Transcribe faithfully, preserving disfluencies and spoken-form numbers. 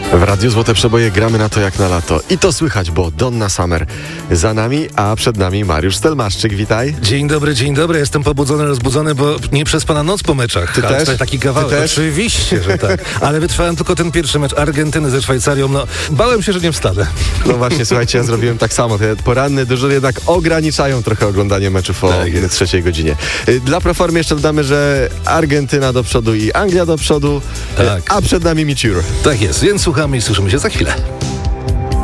W Radiu Złote Przeboje gramy na to jak na lato. I to słychać, bo Donna Summer za nami, a przed nami Mariusz Stelmaszczyk. Witaj. Dzień dobry, dzień dobry. Jestem pobudzony, rozbudzony, bo nie przespana noc po meczach. Ty Ale też? taki kawałek. Ty też? Oczywiście, że tak. Ale wytrwałem tylko ten pierwszy mecz Argentyny ze Szwajcarią. No, bałem się, że nie wstanę. No właśnie, słuchajcie, ja zrobiłem tak samo. Te poranne dyżury jednak ograniczają trochę oglądanie meczów o Tak trzeciej godzinie. Dla proformy jeszcze dodamy, że Argentyna do przodu i Anglia do przodu, Tak. a przed nami Miciur. Tak jest, więc słuchamy i słyszymy się za chwilę.